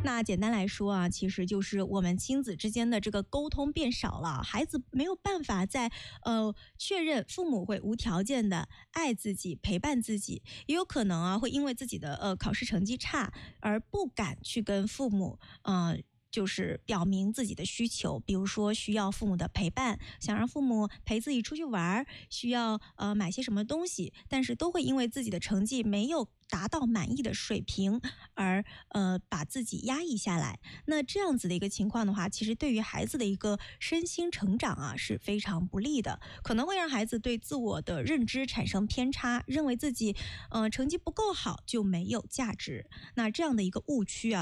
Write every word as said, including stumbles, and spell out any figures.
那简单来说啊，其实就是我们亲子之间的这个沟通变少了，孩子没有办法在呃确认父母会无条件的爱自己、陪伴自己，也有可能啊会因为自己的呃考试成绩差而不敢去跟父母呃。就是表明自己的需求，比如说需要父母的陪伴，想让父母陪自己出去玩，需要呃买些什么东西，但是都会因为自己的成绩没有达到满意的水平而呃把自己压抑下来。那这样子的一个情况的话，其实对于孩子的一个身心成长啊是非常不利的，可能会让孩子对自我的认知产生偏差，认为自己呃成绩不够好就没有价值。那这样的一个误区啊